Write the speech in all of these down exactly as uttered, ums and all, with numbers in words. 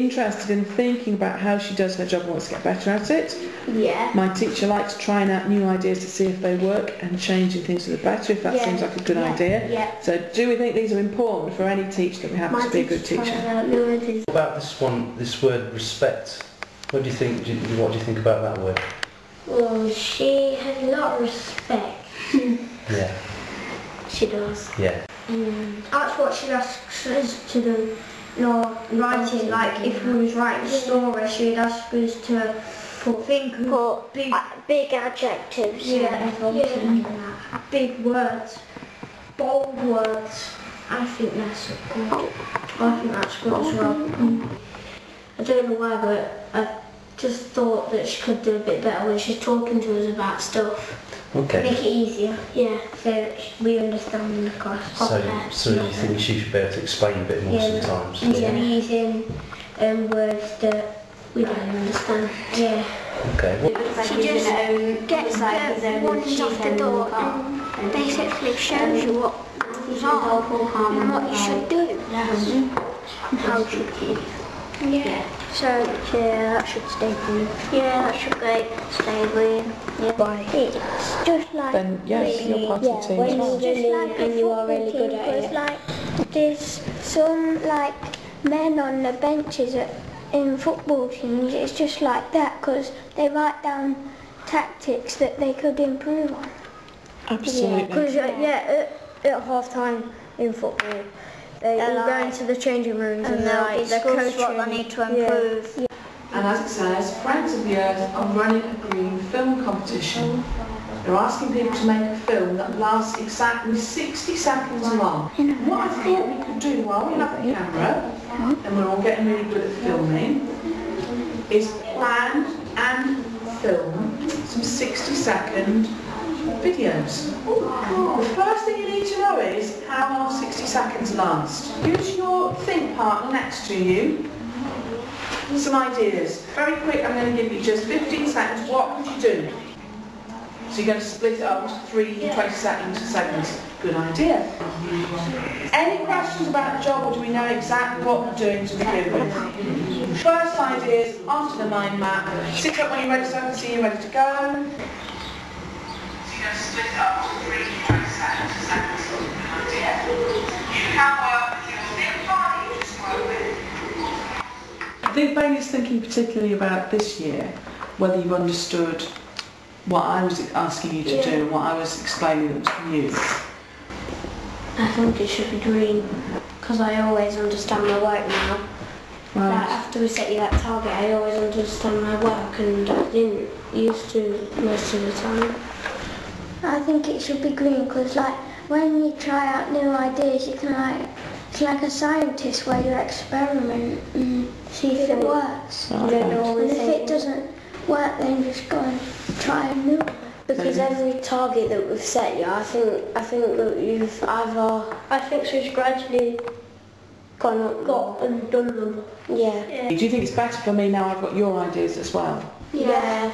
interested in thinking about how she does her job and wants to get better at it. Yeah. My teacher likes trying out new ideas to see if they work and changing things for the better, if that yeah. seems like a good yeah. idea. Yeah. So do we think these are important for any teacher that we have My to be a good teacher? What about this one, this word respect? What do you think, do you, what do you think about that word? Well, she has a lot of respect. Yeah. She does. Yeah. Mm. That's what she asks us to do. No, writing, like if we was writing a story, she'd ask us to put, think put big, uh, big adjectives. Yeah, yeah. Big words, bold words. I think that's good. I think that's good as well. Mm. I don't know why, but I just thought that she could do a bit better when she's talking to us about stuff. Okay. Make it easier, yeah, so we understand in the class. So, so you think she should be able to explain a bit more yeah, sometimes? Instead of using um, words that we don't understand. Yeah. Okay. What she just gets the warnings off the door and basically shows you what is on and what you should do. And how you should keep. Yeah. So yeah, that should stay green. Yeah, that should stay green. Yeah. Why? It's just like then yes, really, you're part yeah, of the team. when as well. it's just like and you are really good at it. Like there's some like men on the benches at, in football teams. It's just like that because they write down tactics that they could improve on. Absolutely. Because yeah, uh, yeah, at, at half time in football. They all go into the changing rooms and, and they're like, they're coaching what they need to improve. Yeah. And as it says, Friends of the Earth are running a green film competition. They're asking people to make a film that lasts exactly sixty seconds long. What I thought we could do while we have the camera, and we're all getting really good at filming, is plan and film some sixty second videos. The first thing you need to know is how long sixty seconds last. Use your think partner next to you. Some ideas. Very quick, I'm going to give you just fifteen seconds. What could you do? So you're going to split it up into three twenty second segments. Good idea. Any questions about the job, or do we know exactly what we're doing to begin with? First ideas, onto the mind map. Sit up when you're ready so I can see you're ready to go. Split it up to three twenty seconds to seconds. Good idea. You can work with your thin body, you just work with. I think Bailey's thinking particularly about this year, whether you've understood what I was asking you to yeah. do and what I was explaining to you. I think it should be green, because I always understand my work now. Right. Like after we set you that target, I always understand my work, and I didn't used to most of the time. I think it should be green because like when you try out new ideas you can like, it's like a scientist where you experiment and see if it works. Oh, okay. And if it doesn't work then just go and try a new one. Because every target that we've set you, I think I think that you've either I think she's gradually gone up got and done them. Yeah. yeah. Do you think it's better for me now I've got your ideas as well? Yeah.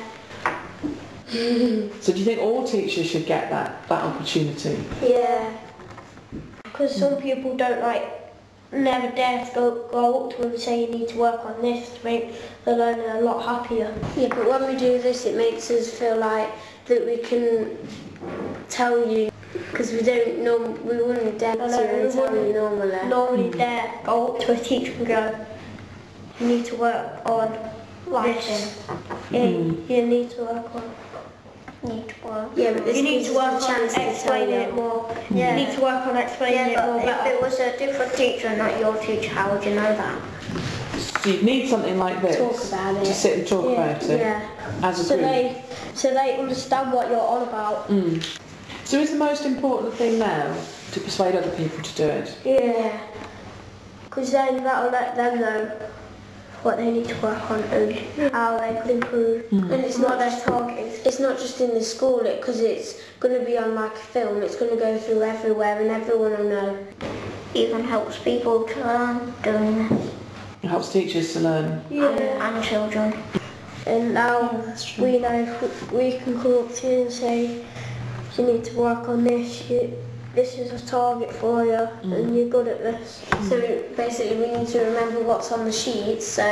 So do you think all teachers should get that, that opportunity? Yeah. Because some people don't like, never dare to go, go up to them and say you need to work on this to make the learner a lot happier. Yeah, but when we do this it makes us feel like that we can tell you, because we don't know, we wouldn't dare to no, tell you normally. Normally mm. dare go up to a teacher and go, you need to work on this. Yeah, mm. you need to work on Need to work. Yeah, but this you need to work on explaining it more. Yeah. You need to work on explaining yeah, it more if better. If it was a different teacher and not your teacher, how would you know that? So you'd need something like this talk about it. to sit and talk yeah. about it yeah. as a so group. They, so they understand what you're on about. Mm. So is the most important thing now to persuade other people to do it? Yeah. Because then that'll let them know what they need to work on and how they could improve. Mm. And it's not their targets. It's not just in the school, because it, it's going to be on like a film. It's going to go through everywhere and everyone will know. Even helps people to learn doing this. It helps teachers to learn. Yeah. And, and children. And now yeah, we know we can come up to you and say, you need to work on this. You, this is a target for you, mm. and you're good at this. Mm. So basically we need to remember what's on the sheet. So